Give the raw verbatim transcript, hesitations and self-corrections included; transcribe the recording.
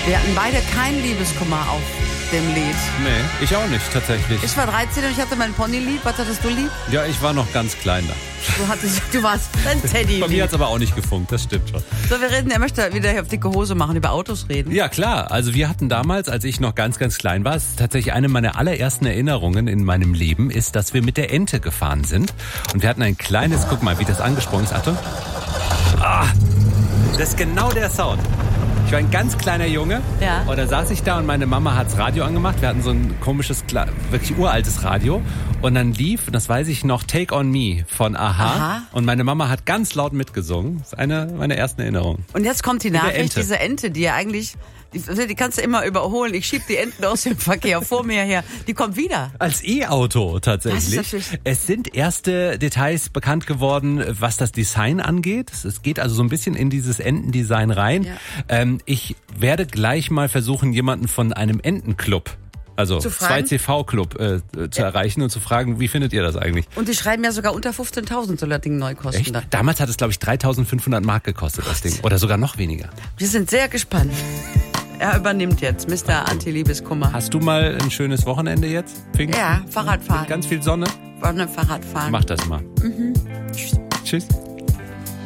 Wir hatten beide keinen Liebeskummer auf dem Lied. Nee, ich auch nicht, tatsächlich. Ich war dreizehn und ich hatte mein Pony lieb. Was hattest du lieb? Ja, ich war noch ganz klein da. Du, hattest, du warst ein Teddy. Bei mir hat es aber auch nicht gefunkt, das stimmt schon. So, wir reden, er möchte wieder hier auf dicke Hose machen, über Autos reden. Ja, klar. Also wir hatten damals, als ich noch ganz, ganz klein war, es ist tatsächlich eine meiner allerersten Erinnerungen in meinem Leben, ist, dass wir mit der Ente gefahren sind. Und wir hatten ein kleines, guck mal, wie das angesprungen ist. Achtung. Ah, das ist genau der Sound. Ich war ein ganz kleiner Junge. Ja. Und da saß ich da und meine Mama hat's Radio angemacht. Wir hatten so ein komisches, wirklich uraltes Radio. Und dann lief, und das weiß ich noch, Take On Me von Aha. Aha. Und meine Mama hat ganz laut mitgesungen. Das ist eine meiner ersten Erinnerungen. Und jetzt kommt die Nachricht, Ente. diese Ente, die ja eigentlich, die, die kannst du immer überholen. Ich schieb die Enten aus dem Verkehr vor mir her. Die kommt wieder. Als E-Auto tatsächlich. Das ist natürlich- Es sind erste Details bekannt geworden, was das Design angeht. Es geht also so ein bisschen in dieses Entendesign rein. Ja. Ähm, ich werde gleich mal versuchen, jemanden von einem Entenclub, also Zu fragen? zwei C V-Club, äh, zu erreichen und zu fragen, wie findet ihr das eigentlich? Und die schreiben ja sogar unter fünfzehntausend soll das Ding neu kosten. Echt? Dann. Damals hat es, glaube ich, dreitausendfünfhundert Mark gekostet, das Ding. Oder sogar noch weniger. Wir sind sehr gespannt. Er übernimmt jetzt, Mister Anti-Liebeskummer. Hast du mal ein schönes Wochenende jetzt? Pink? Ja, Fahrradfahren. Mit ganz viel Sonne? Wollen wir Fahrradfahren? Mach das mal. Mhm. Tschüss.